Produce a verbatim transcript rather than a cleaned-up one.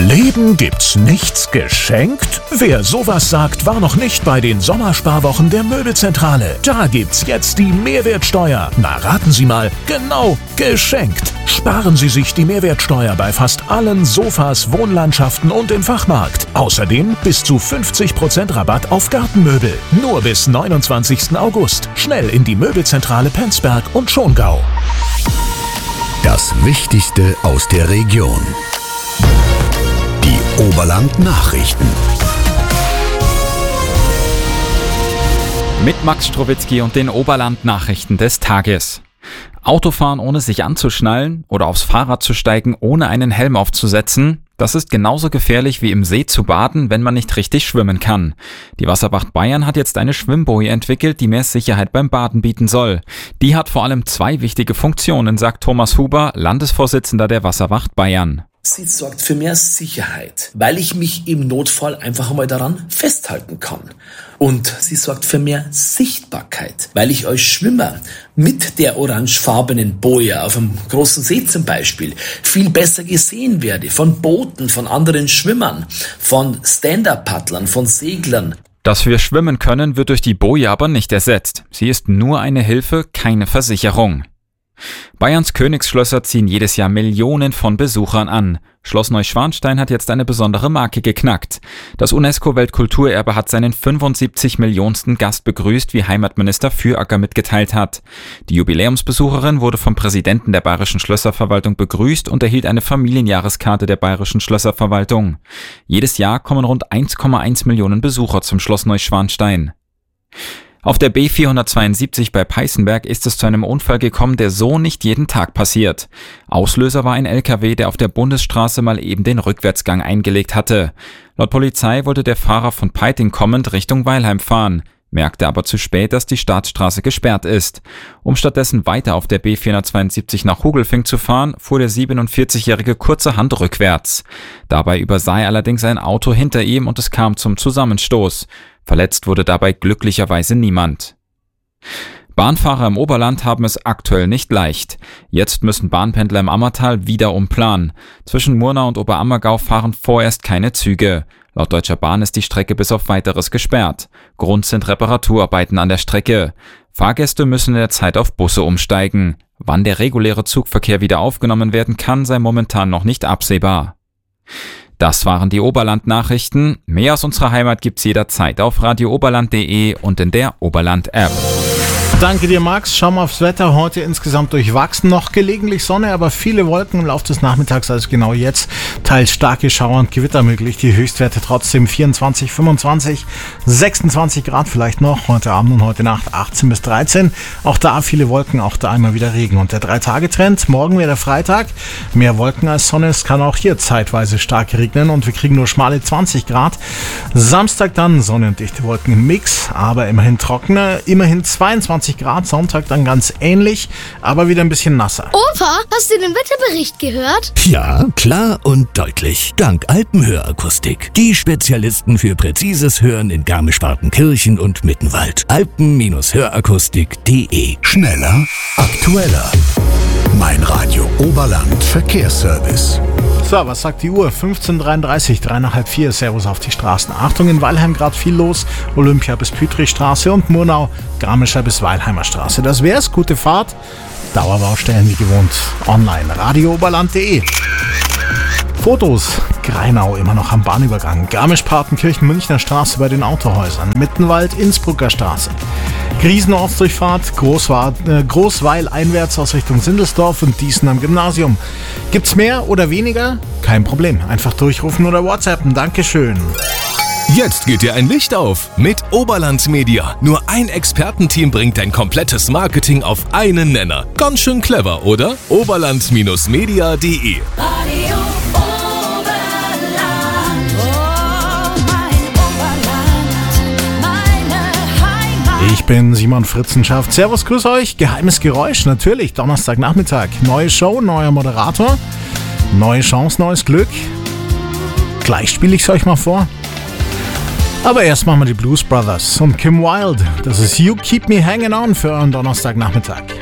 Leben gibt's nichts geschenkt? Wer sowas sagt, war noch nicht bei den Sommersparwochen der Möbelzentrale. Da gibt's jetzt die Mehrwertsteuer. Na, raten Sie mal, genau, geschenkt. Sparen Sie sich die Mehrwertsteuer bei fast allen Sofas, Wohnlandschaften und im Fachmarkt. Außerdem bis zu fünfzig Prozent Rabatt auf Gartenmöbel. Nur bis neunundzwanzigsten August. Schnell in die Möbelzentrale Penzberg und Schongau. Das Wichtigste aus der Region. Die Oberland-Nachrichten. Mit Max Strowitzki und den Oberland-Nachrichten des Tages. Autofahren ohne sich anzuschnallen oder aufs Fahrrad zu steigen, ohne einen Helm aufzusetzen, das ist genauso gefährlich wie im See zu baden, wenn man nicht richtig schwimmen kann. Die Wasserwacht Bayern hat jetzt eine Schwimmboje entwickelt, die mehr Sicherheit beim Baden bieten soll. Die hat vor allem zwei wichtige Funktionen, sagt Thomas Huber, Landesvorsitzender der Wasserwacht Bayern. Sie sorgt für mehr Sicherheit, weil ich mich im Notfall einfach einmal daran festhalten kann. Und sie sorgt für mehr Sichtbarkeit, weil ich als Schwimmer mit der orangefarbenen Boje auf einem großen See zum Beispiel viel besser gesehen werde von Booten, von anderen Schwimmern, von Stand-Up-Paddlern, von Seglern. Dass wir schwimmen können, wird durch die Boje aber nicht ersetzt. Sie ist nur eine Hilfe, keine Versicherung. Bayerns Königsschlösser ziehen jedes Jahr Millionen von Besuchern an. Schloss Neuschwanstein hat jetzt eine besondere Marke geknackt. Das UNESCO-Weltkulturerbe hat seinen fünfundsiebzig Millionsten Gast begrüßt, wie Heimatminister Füracker mitgeteilt hat. Die Jubiläumsbesucherin wurde vom Präsidenten der Bayerischen Schlösserverwaltung begrüßt und erhielt eine Familienjahreskarte der Bayerischen Schlösserverwaltung. Jedes Jahr kommen rund eins Komma eins Millionen Besucher zum Schloss Neuschwanstein. Auf der B vierhundertzweiundsiebzig bei Peißenberg ist es zu einem Unfall gekommen, der so nicht jeden Tag passiert. Auslöser war ein L K W, der auf der Bundesstraße mal eben den Rückwärtsgang eingelegt hatte. Laut Polizei wollte der Fahrer von Peiting kommend Richtung Weilheim fahren, merkte aber zu spät, dass die Staatsstraße gesperrt ist. Um stattdessen weiter auf der B vierhundertzweiundsiebzig nach Hugelfing zu fahren, fuhr der siebenundvierzigjährige kurzerhand rückwärts. Dabei übersah er allerdings ein Auto hinter ihm und es kam zum Zusammenstoß. Verletzt wurde dabei glücklicherweise niemand. Bahnfahrer im Oberland haben es aktuell nicht leicht. Jetzt müssen Bahnpendler im Ammertal wieder umplanen. Zwischen Murnau und Oberammergau fahren vorerst keine Züge. Laut Deutscher Bahn ist die Strecke bis auf Weiteres gesperrt. Grund sind Reparaturarbeiten an der Strecke. Fahrgäste müssen in der Zeit auf Busse umsteigen. Wann der reguläre Zugverkehr wieder aufgenommen werden kann, sei momentan noch nicht absehbar. Das waren die Oberland-Nachrichten. Mehr aus unserer Heimat gibt's jederzeit auf radio oberland punkt de und in der Oberland-App. Danke dir, Max. Schauen wir aufs Wetter. Heute insgesamt durchwachsen. Noch gelegentlich Sonne, aber viele Wolken im Laufe des Nachmittags, also genau jetzt. Teils starke Schauer und Gewitter möglich. Die Höchstwerte trotzdem vierundzwanzig, fünfundzwanzig, sechsundzwanzig Grad vielleicht noch. Heute Abend und heute Nacht achtzehn bis dreizehn. Auch da viele Wolken, auch da immer wieder Regen. Und der Drei-Tage-Trend. Morgen wäre der Freitag. Mehr Wolken als Sonne. Es kann auch hier zeitweise stark regnen und wir kriegen nur schmale zwanzig Grad. Samstag dann Sonne und dichte Wolken im Mix, aber immerhin trockener. Immerhin zweiundzwanzig Grad, Sonntag dann ganz ähnlich, aber wieder ein bisschen nasser. Opa, hast du den Wetterbericht gehört? Ja, klar und deutlich. Dank Alpenhörakustik. Die Spezialisten für präzises Hören in Garmisch-Partenkirchen und Mittenwald. alpen hörakustik punkt de. Schneller, aktueller. Mein Radio Oberland Verkehrsservice. So, was sagt die Uhr? fünfzehn Uhr dreiunddreißig, drei nach halb vier. Servus auf die Straßen. Achtung, in Weilheim gerade viel los. Olympia bis Pütrichstraße und Murnau, Garmischer bis Weilheimer Straße. Das wär's. Gute Fahrt. Dauerbaustellen wie gewohnt. Online. radio oberland punkt de. Fotos. Greinau immer noch am Bahnübergang. Garmisch-Partenkirchen, Münchner Straße bei den Autohäusern. Mittenwald, Innsbrucker Straße. Griesenortsdurchfahrt, Großwa- äh, Großweil einwärts aus Richtung Sindelsdorf und Diesen am Gymnasium. Gibt's mehr oder weniger? Kein Problem. Einfach durchrufen oder WhatsAppen. Dankeschön. Jetzt geht dir ein Licht auf mit Oberland Media. Nur ein Expertenteam bringt dein komplettes Marketing auf einen Nenner. Ganz schön clever, oder? oberland media punkt de. Radio Oberland, oh mein Oberland, meine Heimat. Ich bin Simon Fritzenschaft. Servus, grüß euch. Geheimes Geräusch, natürlich. Donnerstagnachmittag. Neue Show, neuer Moderator. Neue Chance, neues Glück. Gleich spiele ich es euch mal vor. Aber erst machen wir die Blues Brothers und Kim Wilde. Das ist You Keep Me Hanging On für euren Donnerstagnachmittag.